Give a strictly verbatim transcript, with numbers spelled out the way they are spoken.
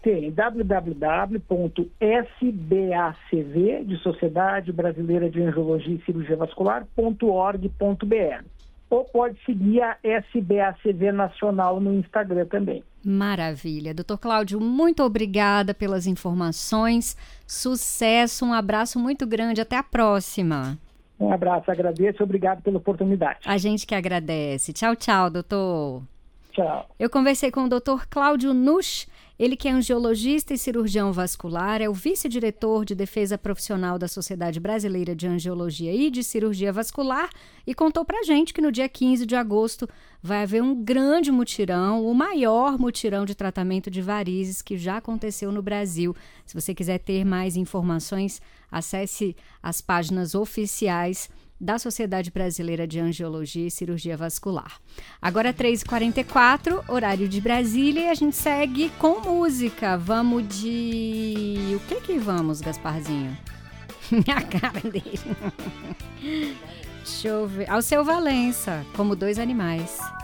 Tem w w w ponto s b a c v, de Sociedade Brasileira de Angiologia e Cirurgia Vascular, ponto org ponto b r. Ou pode seguir a S B A C V Nacional no Instagram também. Maravilha. doutor Cláudio, muito obrigada pelas informações. Sucesso, um abraço muito grande. Até a próxima. Um abraço, agradeço e obrigado pela oportunidade. A gente que agradece. Tchau, tchau, doutor. Tchau. Eu conversei com o doutor Cláudio Nusch, ele que é angiologista e cirurgião vascular, é o vice-diretor de defesa profissional da Sociedade Brasileira de Angiologia e de Cirurgia Vascular, e contou pra gente que no dia quinze de agosto vai haver um grande mutirão, o maior mutirão de tratamento de varizes que já aconteceu no Brasil. Se você quiser ter mais informações, acesse as páginas oficiais da Sociedade Brasileira de Angiologia e Cirurgia Vascular. Agora três e quarenta e quatro, horário de Brasília, e a gente segue com música. Vamos de... O que que vamos, Gasparzinho? A cara dele. Deixa eu ver. Alceu Valença, Como Dois Animais.